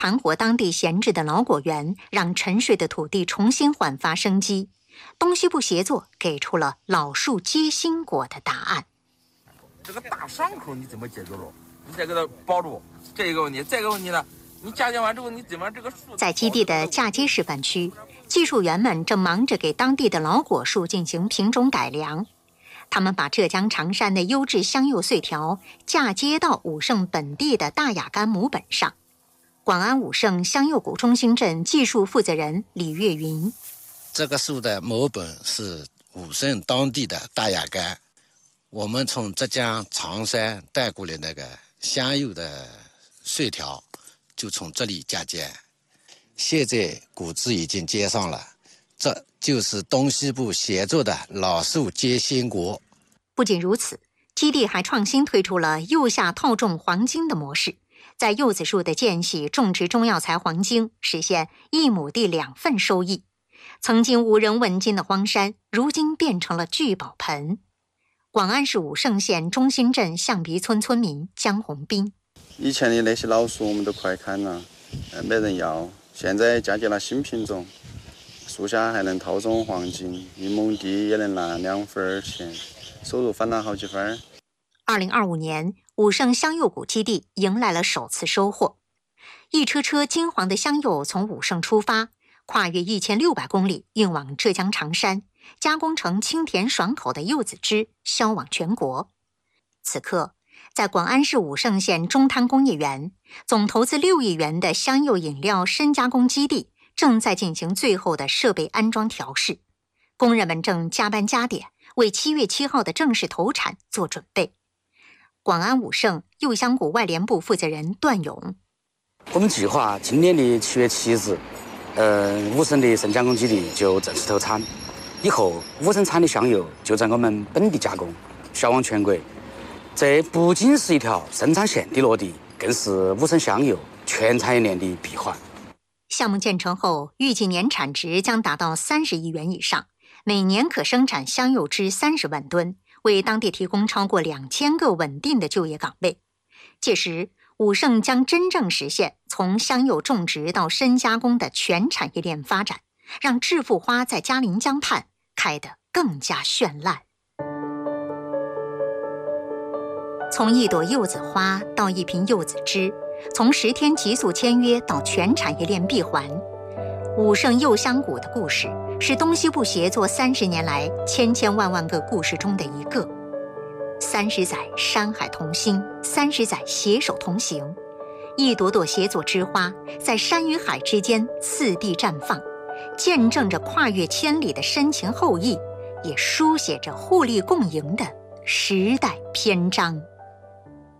盘活当地闲置的老果园，让沉睡的土地重新焕发生机。东西部协作给出了老树结新果的答案。 这个大伤口你怎么解决了？你再给它包住，这一个问题。再一个问题呢，你嫁接完之后，你怎么这个树？ 在基地的嫁接示范区，技术员们正忙着给当地的老果树进行品种改良。他们把浙江常山的优质香柚穗条嫁接到武胜本地的大雅柑母本上。广安武胜香柚谷中心镇技术负责人李月云： 这个树的母本是武胜当地的大雅柑，我们从浙江常山带过来那个香柚的穗条，就从这里嫁接。现在谷子已经接上了，这就是东西部协作的老树结新果。 不仅如此，基地还创新推出了柚下套种黄金的模式，在柚子树的间隙种植中药材黄金，实现1亩地2份收益。曾经无人问津的荒山，如今变成了聚宝盆。广安市武胜县中心镇象鼻村村民江红斌： 以前的那些老树我们都快砍了，没人要，现在嫁接了新品种，树下还能套种黄金，1亩地也能拿2分钱，收入翻了好几番。 2025年，武胜香柚谷基地迎来了首次收获，一车车金黄的香柚从武胜出发，跨越1600公里，运往浙江常山，加工成清甜爽口的柚子汁，销往全国。此刻，在广安市武胜县中滩工业园，总投资6亿元的香柚饮料深加工基地正在进行最后的设备安装调试，工人们正加班加点，为7月7号的正式投产做准备。广安武胜柚香谷外联部负责人段勇： 我们计划今年的7月7日，武胜的深加工基地就正式投产，以后武胜产的香柚就在我们本地加工，销往全国。这不仅是一条生产线的落地，更是武胜香柚全产业链的闭环。 项目建成后，预计年产值将达到30亿元以上，每年可生产香柚汁30万吨，为当地提供超过2000个稳定的就业岗位。届时，武胜将真正实现从香柚种植到深加工的全产业链发展，让致富花在嘉陵江畔开得更加绚烂。从一朵柚子花到一瓶柚子汁，从10天急速签约到全产业链闭环，武胜柚香谷的故事是东西部协作30年来千千万万个故事中的一个。30载山海同心，30载携手同行，一朵朵协作之花在山与海之间次第绽放，见证着跨越千里的深情厚谊，也书写着互利共赢的时代篇章。